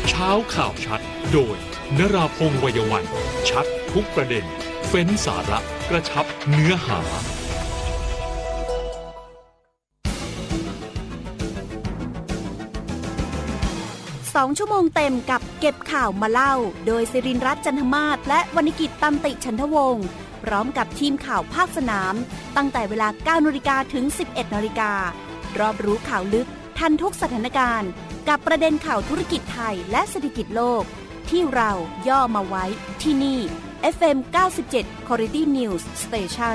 เช้าข่าวชัดโดยนราพงษ์ วัยวันชัดทุกประเด็นเฟ้นสาระกระชับเนื้อหา 2 ชั่วโมงเต็มกับเก็บข่าวมาเล่าโดยศิรินทร์รัตน์ จันทมาศและวรรณกิจ ตันติฉันทวงศ์พร้อมกับทีมข่าวภาคสนามตั้งแต่เวลา 9 นาฬิกาถึง 11 นาฬิการอบรู้ข่าวลึกทันทุกสถานการณ์กับประเด็นข่าวธุรกิจไทยและเศรษฐกิจโลกที่เราย่อมาไว้ที่นี่ FM 97 Quality News Station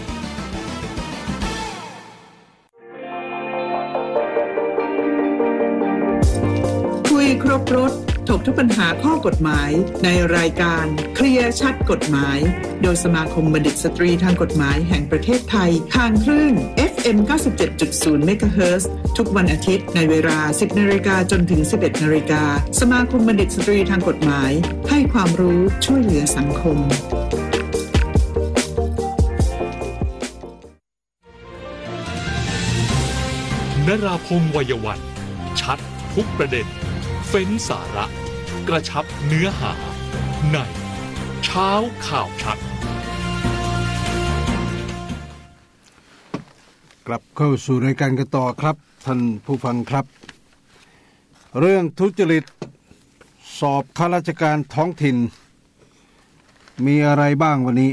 คุยครบรถถกทุกปัญหาข้อกฎหมายในรายการเคลียร์ชัดกฎหมายโดยสมาคมบัณฑิตสตรีทางกฎหมายแห่งประเทศไทยทางคลื่น FM 97.0 MHz ทุกวันอาทิตย์ในเวลา 10 นาฬิกาจนถึง 11 นาฬิกาสมาคมบัณฑิตสตรีทางกฎหมายให้ความรู้ช่วยเหลือสังคมนราพงษ์ วัยวันชัดทุกประเด็นเฟ้นสาระกระชับเนื้อหาในเช้าข่าวชัดกลับเข้าสู่รายการกันต่อครับท่านผู้ฟังครับเรื่องทุจริตสอบข้าราชการท้องถิ่นมีอะไรบ้างวันนี้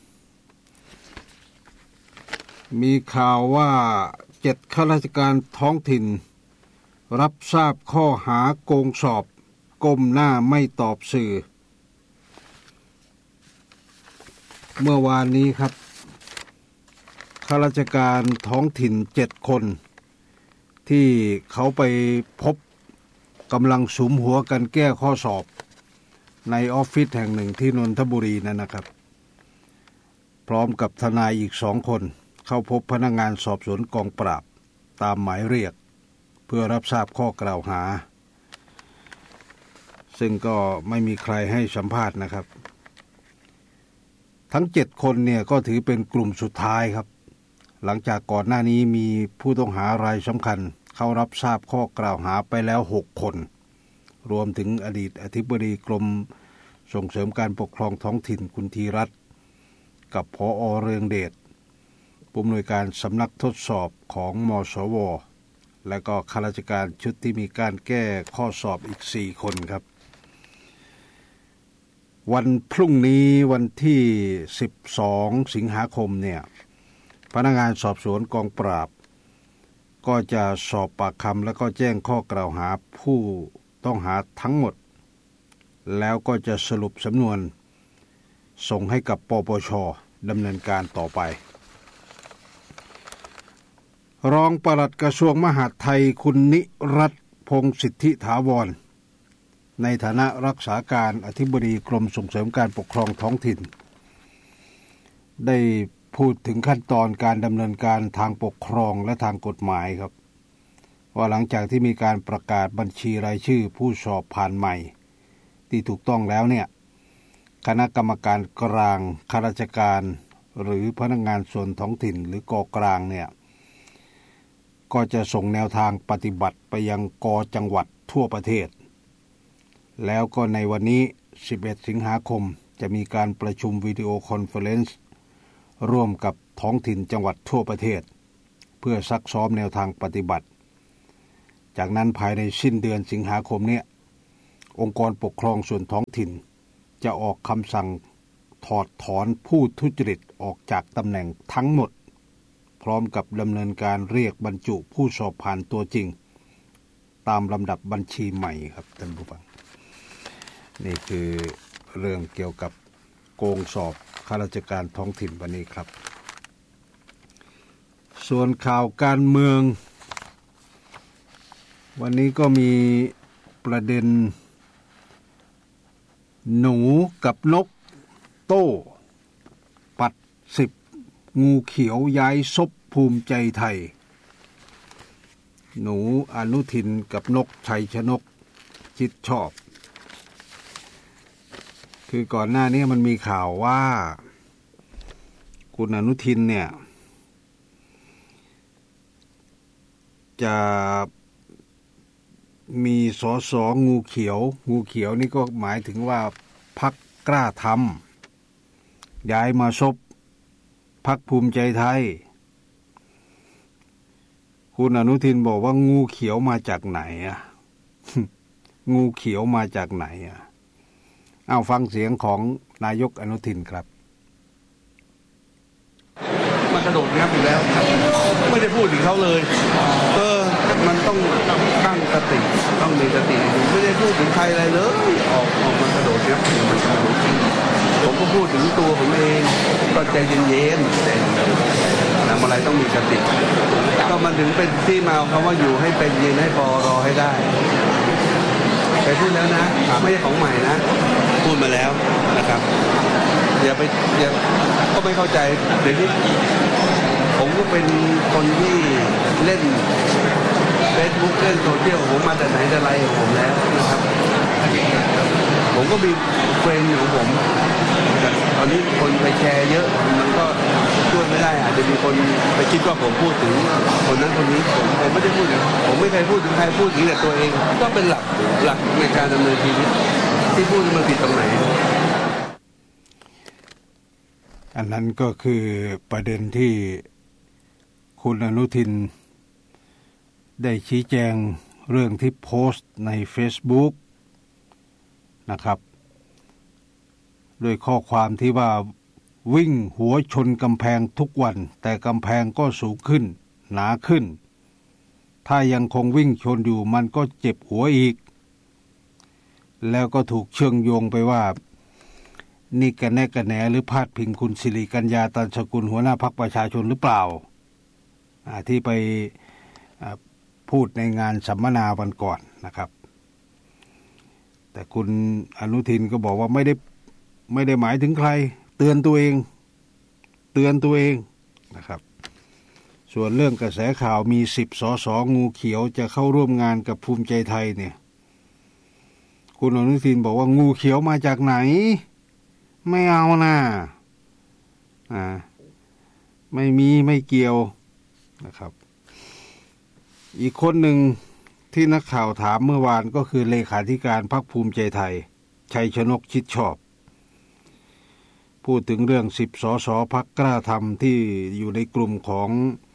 มีข่าวว่า7ข้าราชการท้องถิ่นรับทราบข้อหาโกงสอบก้มหน้าไม่ตอบสื่อเมื่อวานนี้ครับข้าราชการท้องถิ่น7คนที่เขาไปพบกำลังสุมหัวกันแก้ข้อสอบในออฟฟิศแห่งหนึ่งที่นนทบุรีนั่นนะครับพร้อมกับทนายอีก2 คนเข้าพบพนักงานสอบสวนกองปราบตามหมายเรียกเพื่อรับทราบข้อกล่าวหาซึ่งก็ไม่มีใครให้สัมภาษณ์นะครับทั้ง7คนเนี่ยก็ถือเป็นกลุ่มสุดท้ายครับหลังจากก่อนหน้านี้มีผู้ต้องหารายสำคัญเข้ารับทราบข้อกล่าวหาไปแล้ว6 คนรวมถึงอดีตอธิบดีกรมส่งเสริมการปกครองท้องถิ่นคุณธีรัตน์กับผอ.เรืองเดชผู้อำนวยการสำนักทดสอบของมสว.และก็ข้าราชการชุดที่มีการแก้ข้อสอบอีก4 คนครับวันพรุ่งนี้วันที่12 สิงหาคมเนี่ยพนักงานสอบสวนกองปราบก็จะสอบปากคำและก็แจ้งข้อกล่าวหาผู้ต้องหาทั้งหมดแล้วก็จะสรุปสำนวนส่งให้กับปปช.ดำเนินการต่อไปรองปลัดกระทรวงมหาดไทยคุณนิรัตน์พงษ์สิทธิถาวรในฐานะรักษาการอธิบดีกรมส่งเสริมการปกครองท้องถิ่นได้พูดถึงขั้นตอนการดำเนินการทางปกครองและทางกฎหมายครับว่าหลังจากที่มีการประกาศบัญชีรายชื่อผู้สอบผ่านใหม่ที่ถูกต้องแล้วเนี่ยคณะกรรมการกลางข้าราชการหรือพนักงานส่วนท้องถิ่นหรือกกลางเนี่ยก็จะส่งแนวทางปฏิบัติไปยังกจังหวัดทั่วประเทศแล้วก็ในวันนี้11 สิงหาคมจะมีการประชุมวิดีโอคอนเฟอเรนซ์ร่วมกับท้องถิ่นจังหวัดทั่วประเทศเพื่อซักซ้อมแนวทางปฏิบัติจากนั้นภายในสิ้นเดือนสิงหาคมนี้องค์กรปกครองส่วนท้องถิ่นจะออกคำสั่งถอดถอนผู้ทุจริตออกจากตำแหน่งทั้งหมดพร้อมกับดำเนินการเรียกบรรจุผู้สอบผ่านตัวจริงตามลำดับบัญชีใหม่ครับท่านผู้ฟังนี่คือเรื่องเกี่ยวกับโกงสอบข้าราชการท้องถิ่นวันนี้ครับส่วนข่าวการเมืองวันนี้ก็มีประเด็นหนูกับนกโต้ปัด10งูเขียวย้ายซบภูมิใจไทยหนูอนุทินกับนกชัยชนกชิดชอบคือก่อนหน้านี้มันมีข่าวว่าคุณอนุทินเนี่ยจะมีสสงูเขียวนี่ก็หมายถึงว่าพรรคกล้าทำย้ายมาซบพรรคภูมิใจไทยคุณอนุทินบอกว่างูเขียวมาจากไหนอ่ะ งูเขียวมาจากไหนอ่ะเอาฟังเสียงของนายกอนุทินครับมันกระโดดงับอยู่แล้วครับไม่ได้พูดถึงเขาเลยมันต้องตั้งสติต้องมีสติไม่ได้พูดถึงใครอะไรเลยออกมากระโดดงับมันกระโดดจริงผมก็พูดถึงตัวผมเองก็ใจเย็นๆทำอะไรต้องมีสติก็มันถึงเป็นที่มาของคำว่าอยู่ให้เป็นยืนให้พอรอให้ได้ไปพูดแล้วนะไม่ใช่ของใหม่นะพูดมาแล้วนะครับอย่าก็ไม่เข้าใจเดี๋ยวนี้ผมก็เป็นคนที่เล่น Facebook เล่นโซเชียลผมมาแต่ไหนแต่ไรของผมแล้วนะครับผมก็มีเฟรนด์ของผมตอนนี้คนไปแชร์เยอะมันก็ช่วยไม่ได้อาจจะมีคนไปคิดว่าผมพูดถึงคนนั้นคนนี้ผมไม่ได้พูดผมไม่เคยพูดถึงใครพูดถึงแต่ตัวเองก็เป็นหลักในการดำเนินชีวิตที่พูดมันผิดตรงไหนอันนั้นก็คือประเด็นที่คุณอนุทินได้ชี้แจงเรื่องที่โพสต์ใน Facebook นะครับโดยข้อความที่ว่าวิ่งหัวชนกำแพงทุกวันแต่กำแพงก็สูงขึ้นหนาขึ้นถ้ายังคงวิ่งชนอยู่มันก็เจ็บหัวอีกแล้วก็ถูกเชื่อมโยงไปว่านี่กระแนะกระแหนหรือพาดพิงคุณสิริกัญญาตันสกุลหัวหน้าพรรคประชาชนหรือเปล่าที่ไปพูดในงานสัมมนาวันก่อนนะครับแต่คุณอนุทินก็บอกว่าไม่ได้หมายถึงใครเตือนตัวเองนะครับส่วนเรื่องกระแสข่าวมี10 สส.งูเขียวจะเข้าร่วมงานกับภูมิใจไทยเนี่ยคุณอนุทินบอกว่างูเขียวมาจากไหนไม่เอานะไม่มีไม่เกี่ยวนะครับอีกคนหนึ่งที่นักข่าวถามเมื่อวานก็คือเลขาธิการพรรคภูมิใจไทยชัยชนกชิดชอบพูดถึงเรื่อง10 สส.พรรคกล้าทำที่อยู่ในกลุ่มของ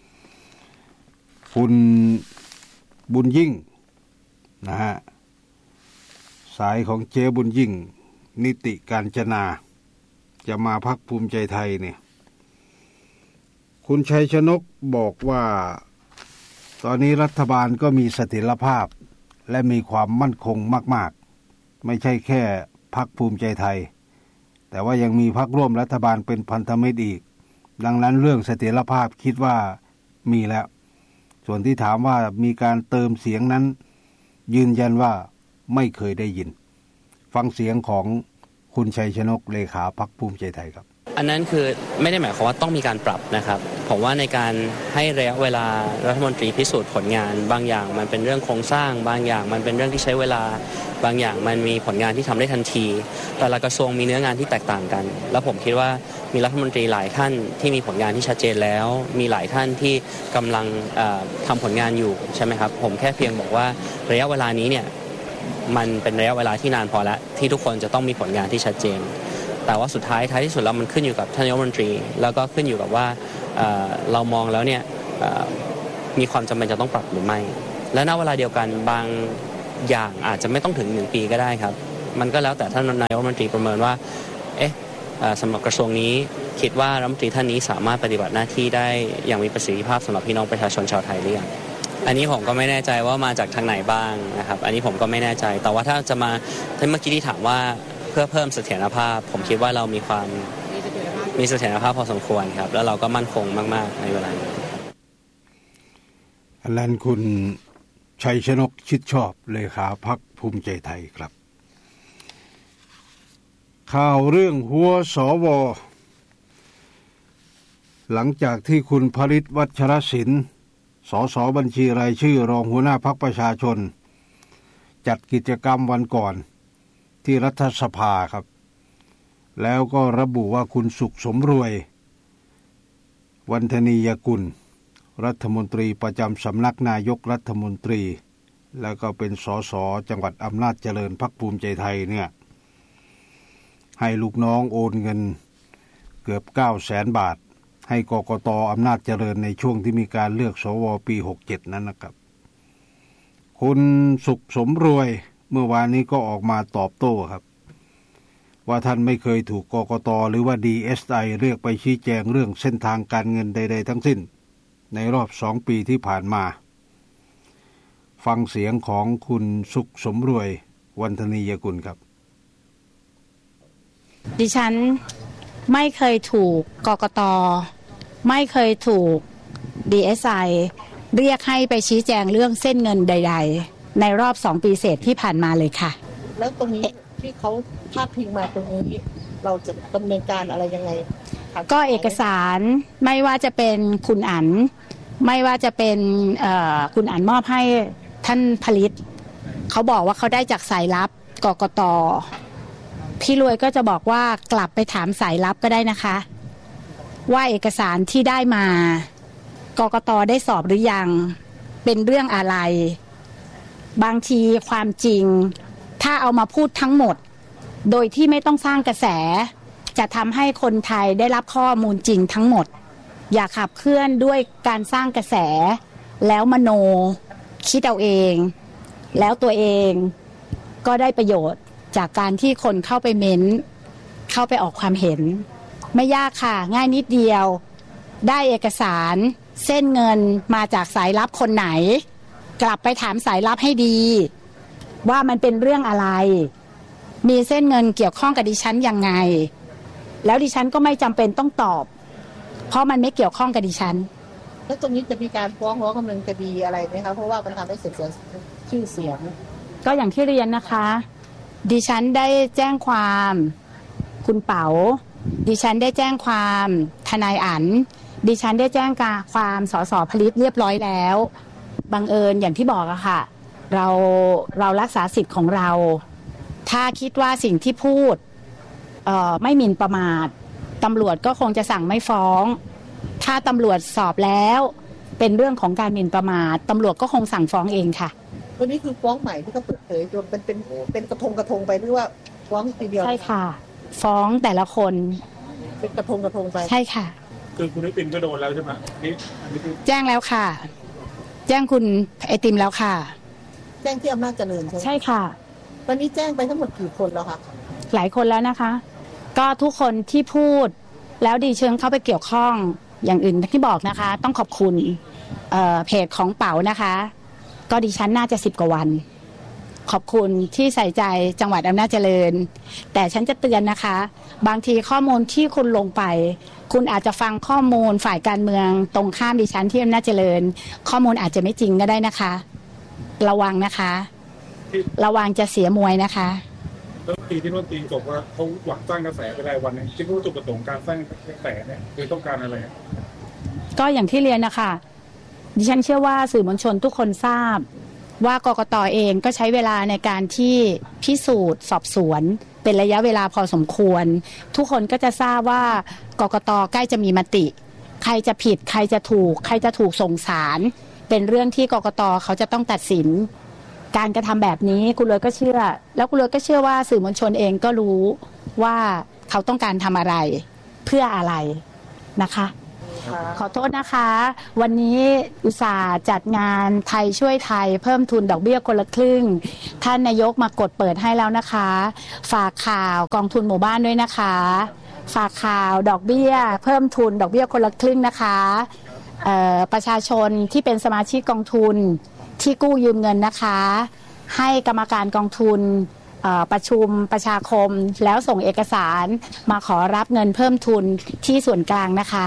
คุณบุญยิ่งนะฮะสายของเจ๊บุญยิ่งนิติกาญจนาจะมาพรรคภูมิใจไทยเนี่ยคุณชัยชนกบอกว่าตอนนี้รัฐบาลก็มีเสถียรภาพและมีความมั่นคงมากๆไม่ใช่แค่พรรคภูมิใจไทยแต่ว่ายังมีพรรคร่วมรัฐบาลเป็นพันธมิตรอีกดังนั้นเรื่องเสถียรภาพคิดว่ามีแล้วส่วนที่ถามว่ามีการเติมเสียงนั้นยืนยันว่าไม่เคยได้ยินฟังเสียงของคุณชัยชนกเลขาพรรคภูมิใจไทยครับอันนั้นคือไม่ได้หมายความว่าต้องมีการปรับนะครับผมว่าในการให้ระยะเวลารัฐมนตรีพิสูจน์ผลงานบางอย่างมันเป็นเรื่องโครงสร้างบางอย่างมันเป็นเรื่องที่ใช้เวลาบางอย่างมันมีผลงานที่ทำได้ทันทีแต่ละกระทรวงมีเนื้องานที่แตกต่างกันแล้วผมคิดว่ามีรัฐมนตรีหลายท่านที่มีผลงานที่ชัดเจนแล้วมีหลายท่านที่กำลังทำผลงานอยู่ใช่ไหมครับผมแค่เพียงบอกว่าระยะเวลานี้เนี่ยมันเป็นระยะเวลาที่นานพอแล้วที่ทุกคนจะต้องมีผลงานที่ชัดเจนแต่ว่าสุดท้ายที่สุดแล้วมันขึ้นอยู่กับท่านนายกรัฐมนตรีแล้วก็ขึ้นอยู่กับว่าเรามองแล้วเนี่ยมีความจำเป็นจะต้องปรับหรือไม่และณเวลาเดียวกันบางอย่างอาจจะไม่ต้องถึง1 ปีก็ได้ครับมันก็แล้วแต่ท่านนายกรัฐมนตรีประเมินว่าสำหรับกระทรวงนี้คิดว่ารัฐมนตรีท่านนี้สามารถปฏิบัติหน้าที่ได้อย่างมีประสิทธิภาพสำหรับพี่น้องประชาชนชาวไทยหรือยังอันนี้ผมก็ไม่แน่ใจว่ามาจากทางไหนบ้างนะครับอันนี้ผมก็ไม่แน่ใจแต่ว่าถ้าจะมาเมื่อกี้ที่ถามว่าเพื่อเพิ่มเสถียรภาพผมคิดว่าเรามีเสถียรภาพพอสมควรครับแล้วเราก็มั่นคงมากๆในเวลานี้อันนั้นคุณชัยชนกชิดชอบเลขาพรรคภูมิใจไทยครับข่าวเรื่องหัวสวหลังจากที่คุณพฤทธิ์วัชรศิลป์สสบัญชีรายชื่อรองหัวหน้าพรรคประชาชนจัดกิจกรรมวันก่อนที่รัฐสภาครับแล้วก็ระบุว่าคุณสุขสมรวยวันธนียกุลรัฐมนตรีประจำสำนักนายกรัฐมนตรีแล้วก็เป็นสสจังหวัดอำนาจเจริญพรรคภูมิใจไทยเนี่ยให้ลูกน้องโอนเงินเกือบ 900,000 บาทให้กกต.อำนาจเจริญในช่วงที่มีการเลือกสวปี67นั้นนะครับคุณสุขสมรวยเมื่อวานนี้ก็ออกมาตอบโต้ครับว่าท่านไม่เคยถูกกกต.หรือว่า DSI เรียกไปชี้แจงเรื่องเส้นทางการเงินใดๆทั้งสิ้นในรอบ2 ปีที่ผ่านมาฟังเสียงของคุณสุขสมรวยวันธนียกุลครับดิฉันไม่เคยถูกกกต.ไม่เคยถูก DSI เรียกให้ไปชี้แจงเรื่องเส้นเงินใดๆในรอบ2 ปีเศษที่ผ่านมาเลยค่ะแล้วตรงนี้ที่เขาพาดพิงมาตรงนี้เราจะดำเนินการอะไรยังไงก็เอกสารไม่ว่าจะเป็นคุณอั๋นไม่ว่าจะเป็นคุณอั๋นมอบให้ท่านผลิตเขาบอกว่าเขาได้จากสายลับกกต.พี่รวยก็จะบอกว่ากลับไปถามสายลับก็ได้นะคะว่าเอกสารที่ได้มากกต.ได้สอบหรือยังเป็นเรื่องอะไรบางทีความจริงถ้าเอามาพูดทั้งหมดโดยที่ไม่ต้องสร้างกระแสจะทำให้คนไทยได้รับข้อมูลจริงทั้งหมดอย่าขับเคลื่อนด้วยการสร้างกระแสแล้วมโนคิดเอาเองแล้วตัวเองก็ได้ประโยชน์จากการที่คนเข้าไปเม้นเข้าไปออกความเห็นไม่ยากค่ะง่ายนิดเดียวได้เอกสารเส้นเงินมาจากสายลับคนไหนกลับไปถามสายลับให้ดีว่ามันเป็นเรื่องอะไรมีเส้นเงินเกี่ยวข้องกับดิฉันยังไงแล้วดิฉันก็ไม่จำเป็นต้องตอบเพราะมันไม่เกี่ยวข้องกับดิฉันแล้วตรงนี้จะมีการฟ้องร้องดำเนินคดีอะไรไหมคะเพราะว่ามันทำให้เสียชื่อเสียงก็อย่างที่เรียนนะคะดิฉันได้แจ้งความคุณเป๋าดิฉันได้แจ้งความทนายอั๋นดิฉันได้แจ้งความสสผลิตเรียบร้อยแล้วบังเอิญอย่างที่บอกอะค่ะเรารักษาสิทธิ์ของเราถ้าคิดว่าสิ่งที่พูดไม่หมิ่นประมาทตำรวจก็คงจะสั่งไม่ฟ้องถ้าตำรวจสอบแล้วเป็นเรื่องของการหมิ่นประมาทตำรวจก็คงสั่งฟ้องเองค่ะวันนี้คือฟ้องใหม่ที่เขาเปิดเผยรวมเป็นกระทงไปหรือว่าฟ้องทีเดียวใช่ค่ะฟ้องแต่ละคนเป็นกระทงไปใช่ค่ะคือคุณไอติมก็โดนแล้วใช่ไหมแจ้งแล้วค่ะแจ้งคุณไอติมแล้วค่ะแจ้งที่อำนาจเจริญใช่ค่ะวันนี้แจ้งไปทั้งหมดกี่คนแล้วคะหลายคนแล้วนะคะก็ทุกคนที่พูดแล้วดีเชิงเข้าไปเกี่ยวข้องอย่างอื่นที่บอกนะคะต้องขอบคุณเพจของเป๋านะคะก็ดิฉันน่าจะ10 กว่าวันขอบคุณที่ใส่ใจจังหวัดอำนาจเจริญแต่ฉันจะเตือนนะคะบางทีข้อมูลที่คุณลงไปคุณอาจจะฟังข้อมูลฝ่ายการเมืองตรงข้ามดิฉันที่อำนาจเจริญข้อมูลอาจจะไม่จริงก็ได้นะคะระวังนะคะระวังจะเสียมวยนะคะแล้วที่โน่นตีจบว่าเขาหวังสร้างกระแสไปได้วันนึงที่รู้จุดประสงค์การสร้างกระแสเนี่ยคือต้องการอะไรก็อย่างที่เรียนนะคะดิฉันเชื่อว่าสื่อมวลชนทุกคนทราบว่ากกต.เองก็ใช้เวลาในการที่พิสูจน์สอบสวนเป็นระยะเวลาพอสมควรทุกคนก็จะทราบว่ากกต.ใกล้จะมีมติใครจะผิดใครจะถูกส่งศาลเป็นเรื่องที่กกต.เขาจะต้องตัดสินการกระทำแบบนี้คุณเลยก็เชื่อแล้วคุณเลยก็เชื่อว่าสื่อมวลชนเองก็รู้ว่าเขาต้องการทำอะไรเพื่ออะไรนะคะขอโทษนะคะวันนี้อุตส่าห์จัดงานไทยช่วยไทยเพิ่มทุนดอกเบี้ยคนละครึ่งท่านนายกมากดเปิดให้แล้วนะคะฝากข่าวกองทุนหมู่บ้านด้วยนะคะฝากข่าวดอกเบี้ยเพิ่มทุนดอกเบี้ยคนละครึ่งนะคะประชาชนที่เป็นสมาชิกกองทุนที่กู้ยืมเงินนะคะให้กรรมการกองทุนประชุมประชาคมแล้วส่งเอกสารมาขอรับเงินเพิ่มทุนที่ส่วนกลางนะคะ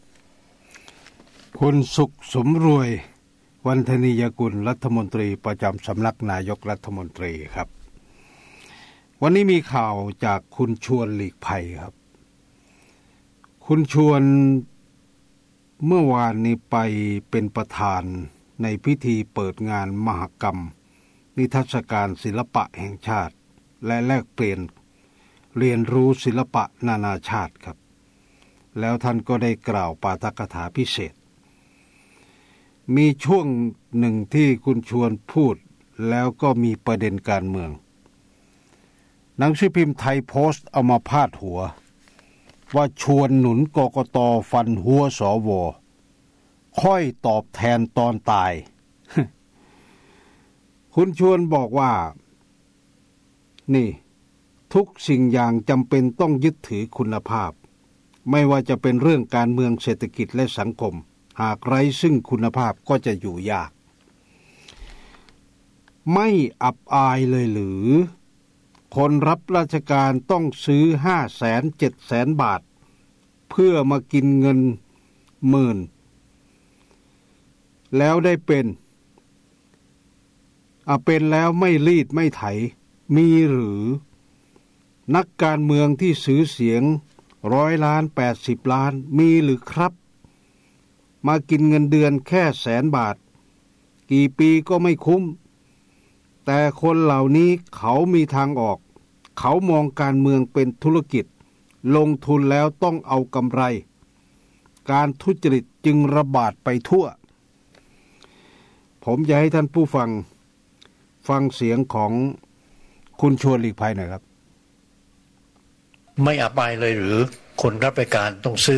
คุณสุขสมรวยวันธนียกุลรัฐมนตรีประจำสำนักนายกรัฐมนตรีครับวันนี้มีข่าวจากคุณชวนหลีกภัยครับคุณชวนเมื่อวานนี้ไปเป็นประธานในพิธีเปิดงานมหกรรมนิทรรศการศิลปะแห่งชาติและแลกเปลี่ยนเรียนรู้ศิลปะนานาชาติครับแล้วท่านก็ได้กล่าวปาฐกถาพิเศษมีช่วงหนึ่งที่คุณชวนพูดแล้วก็มีประเด็นการเมืองหนังสือพิมพ์ไทยโพสต์เอามาพาดหัวว่าชวนหนุนกกต.ฟันหัวสว.ค่อยตอบแทนตอนตาย คุณชวนบอกว่านี่ทุกสิ่งอย่างจำเป็นต้องยึดถือคุณภาพไม่ว่าจะเป็นเรื่องการเมืองเศรษฐกิจและสังคมหากไร้ซึ่งคุณภาพก็จะอยู่ยากไม่อับอายเลยหรือคนรับราชการต้องซื้อ 500,000-700,000 บาทเพื่อมากินเงินหมื่นแล้วได้เป็นแล้วไม่รีดไม่ไถมีหรือนักการเมืองที่ซื้อเสียง100 ล้าน80 ล้านมีหรือครับมากินเงินเดือนแค่100,000 บาทกี่ปีก็ไม่คุ้มแต่คนเหล่านี้เขามีทางออกเขามองการเมืองเป็นธุรกิจลงทุนแล้วต้องเอากำไรการทุจริตจึงระบาดไปทั่วผมจะให้ท่านผู้ฟังเสียงของคุณชวนหลีกภัยหน่อยครับไม่อับอายเลยหรือคนรับราชการต้องซื้อ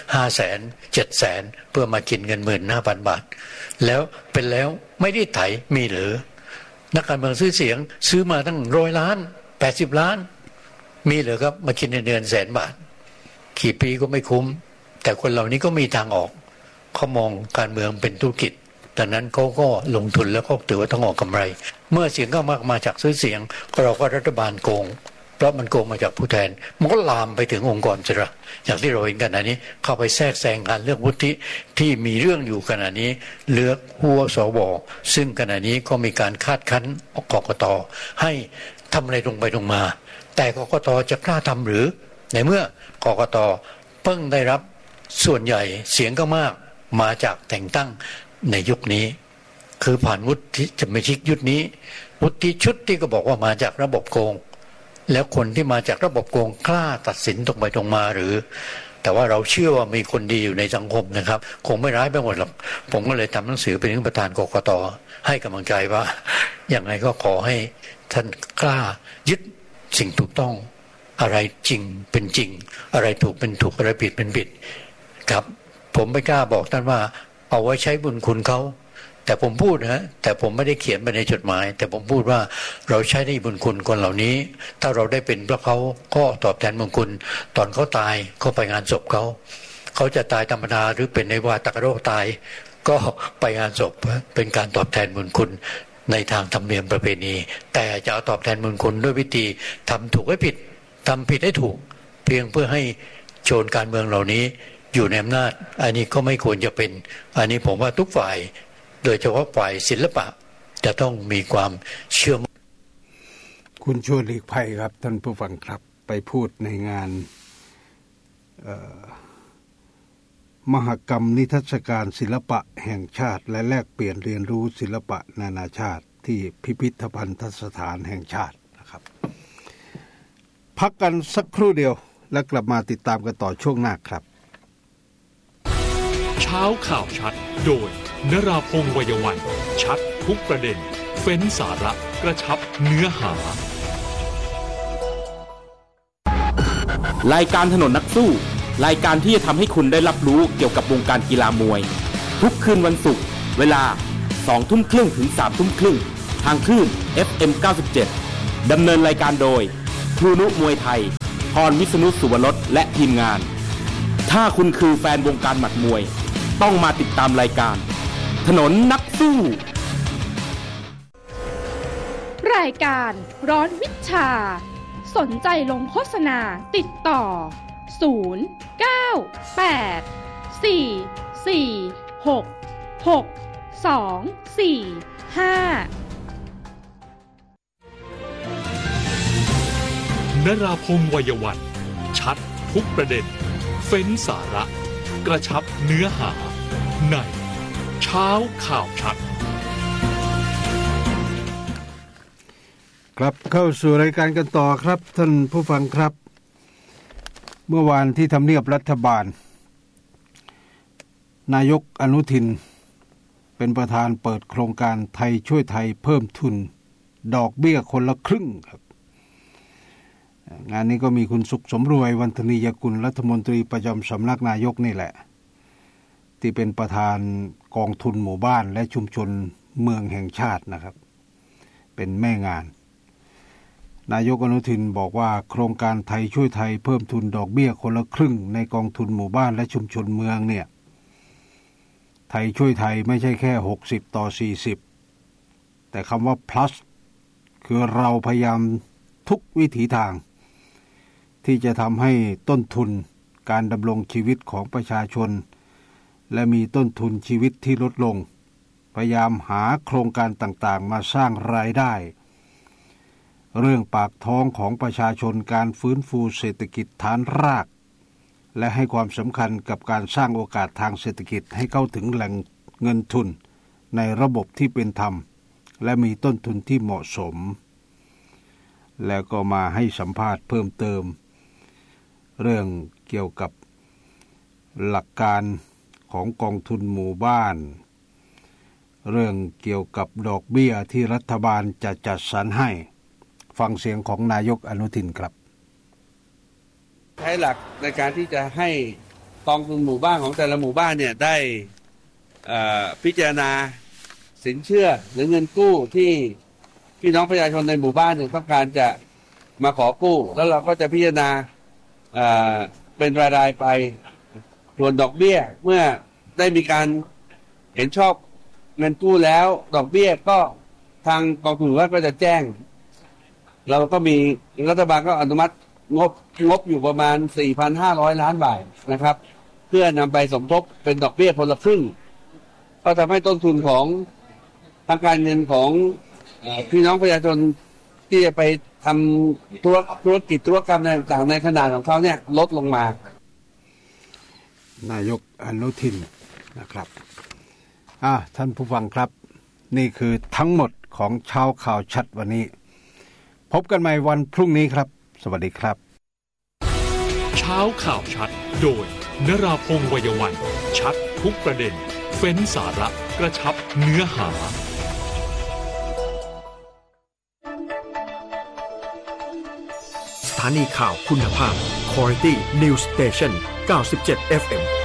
500,000 700,000 เพื่อมากินเงิน 15,000 บาทแล้วเป็นแล้วไม่ได้ไถมีหรือนักการเมืองซื้อเสียงซื้อมาตั้ง100 ล้าน80 ล้านมีหรือครับมากินเดือน100,000 บาทกี่ปีก็ไม่คุ้มแต่คนเหล่านี้ก็มีทางออกเขามองการเมืองเป็นธุรกิจดังนั้นเขาก็ลงทุนแล้วก็ถือว่าต้องออกกำไรเมื่อเสียงก็มาจากซื้อเสียงเราก็รัฐบาลโกงเพราะมันโกงมาจากผู้แทนมันก็ลามไปถึงองค์กรอิสระอย่างที่เราเห็นกันนี้เข้าไปแทรกแซงการเลือกวุฒิที่มีเรื่องอยู่ขณะนี้เลือกหัวสวซึ่งขณะนี้ก็มีการคาดคั้นกกต.ให้ทำอะไรตรงไปตรงมาแต่กกต.จะกล้าทำหรือในเมื่อกกต.เพิ่งได้รับส่วนใหญ่เสียงก็มากมาจากแต่งตั้งในยุคนี้คือผ่านวุฒิจะไม่ชิกยุคนี้วุฒิชุดที่ก็บอกว่ามาจากระบบโกงแล้วคนที่มาจากระบบโกงกล้าตัดสินตรงไปตรงมาหรือแต่ว่าเราเชื่อว่ามีคนดีอยู่ในสังคมนะครับคงไม่ร้ายไปหมดหรอกผมก็เลยทำหนังสือไปถึงประธานกกต.ให้กำลังใจว่าอย่างไรก็ขอให้ท่านกล้ายึดสิ่งถูกต้องอะไรจริงเป็นจริงอะไรถูกเป็นถูกอะไรผิดเป็นผิดครับผมไม่กล้าบอกท่านว่าเอาไว้ใช้บุญคุณเขาแต่ผมพูดนะแต่ผมไม่ได้เขียนไปในจดหมายแต่ผมพูดว่าเราใช้ในบุญคุณคนเหล่านี้ถ้าเราได้เป็นพระเขาก็ตอบแทนบุญคุณตอนเขาตายก็ไปงานศพเขาจะตายธรรมดาหรือเป็นในวาตกโรคตายก็ไปงานศพเป็นการตอบแทนบุญคุณในทางธรรมเนียมประเพณีแต่จะเอาตอบแทนบุญคุณด้วยวิธีทำถูกให้ผิดทำผิดให้ถูกเพียงเพื่อให้โจรการเมืองเหล่านี้อยู่ในอำนาจอันนี้ก็ไม่ควรจะเป็นอันนี้ผมว่าทุกฝ่ายโดยเฉพาะฝ่ายศิลปะจะต้องมีความเชื่อมั่นคุณชวนหลีกภัยครับท่านผู้ฟังครับไปพูดในงานมหกรรมนิทรรศการศิลปะแห่งชาติและแลกเปลี่ยนเรียนรู้ศิลปะนานาชาติที่พิพิธภัณฑสถานแห่งชาตินะครับพักกันสักครู่เดียวแล้วกลับมาติดตามกันต่อช่วงหน้าครับเช้าข่าวชัดโดยนราพงษ์ วัยวันชัดทุกประเด็นเฟ้นสาระกระชับเนื้อหารายการถนนนักสู้รายการที่จะทำให้คุณได้รับรู้เกี่ยวกับวงการกีฬามวยทุกคืนวันศุกร์เวลา 20:30 ถึง 21:30 ทางคลื่น FM 97 ดำเนินรายการโดยครูนุมวยไทยพรวิษณุสุวรสและทีมงานถ้าคุณคือแฟนวงการหมัดมวยต้องมาติดตามรายการถนนนักสู้รายการร้อนวิชาสนใจลงโฆษณาติดต่อนราพงษ์ วัยวันชัดทุกประเด็นเฟ้นสาระกระชับเนื้อหาในเช้าข่าวชัดกลับเข้าสู่รายการกันต่อครับท่านผู้ฟังครับเมื่อวานที่ทำเนียบรัฐบาลนายกอนุทินเป็นประธานเปิดโครงการไทยช่วยไทยเพิ่มทุนดอกเบี้ยคนละครึ่งครับงานนี้ก็มีคุณสุขสมรวยวันธนียกุลรัฐมนตรีประจำสำนักนายกนี่แหละที่เป็นประธานกองทุนหมู่บ้านและชุมชนเมืองแห่งชาตินะครับเป็นแม่งานนายกอนุทินบอกว่าโครงการไทยช่วยไทยเพิ่มทุนดอกเบี้ยคนละครึ่งในกองทุนหมู่บ้านและชุมชนเมืองเนี่ยไทยช่วยไทยไม่ใช่แค่60-40แต่คำว่า plus คือเราพยายามทุกวิถีทางที่จะทำให้ต้นทุนการดำรงชีวิตของประชาชนและมีต้นทุนชีวิตที่ลดลงพยายามหาโครงการต่างๆมาสร้างรายได้เรื่องปากท้องของประชาชนการฟื้นฟูเศรษฐกิจฐานรากและให้ความสำคัญกับการสร้างโอกาสทางเศรษฐกิจให้เข้าถึงแหล่งเงินทุนในระบบที่เป็นธรรมและมีต้นทุนที่เหมาะสมแล้วก็มาให้สัมภาษณ์เพิ่มเติมเรื่องเกี่ยวกับหลักการของกองทุนหมู่บ้านเรื่องเกี่ยวกับดอกเบี้ยที่รัฐบาลจะจัดสรรให้ฟังเสียงของนายกอนุทินครับใช้หลักในการที่จะให้กองทุนหมู่บ้านของแต่ละหมู่บ้านเนี่ยได้พิจารณาสินเชื่อหรือเงินกู้ที่พี่น้องประชาชนในหมู่บ้านเนี่ยต้องการจะมาขอกู้แล้วเราก็จะพิจารณาเป็นรายๆไปส่วนดอกเบี้ยเมื่อได้มีการเห็นชอบเงินกู้แล้วดอกเบี้ยก็ทางกองทุนว่าก็จะแจ้งเราก็มีรัฐบาลก็อนุมัติงบอยู่ประมาณ 4,500 ล้านบาทนะครับเพื่อนำไปสมทบเป็นดอกเบี้ยคนละครึ่งก็ทำให้ต้นทุนของทางการเงินของพี่น้องประชาชนที่จะไปทำธุรกิจธุรกรรมต่างๆในขนาดของเขาเนี่ยลดลงมานายกอนุทินนะครับท่านผู้ฟังครับนี่คือทั้งหมดของเช้าข่าวชัดวันนี้พบกันใหม่วันพรุ่งนี้ครับสวัสดีครับเช้าข่าวชัดโดยนราพงษ์ วัยวันชัดทุกประเด็นเฟ้นสาระกระชับเนื้อหาสถานีข่าวคุณภาพ Quality News Station 97 FM